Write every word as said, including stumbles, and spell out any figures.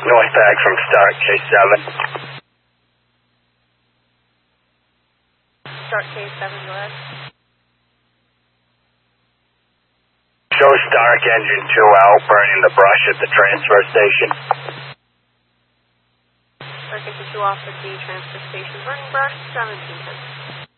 Northback from Start K seven. Start K seven, go ahead. Show Stark engine two out, burning the brush at the transfer station. Stark engine two off at the transfer station, burning brush, seventeen ten.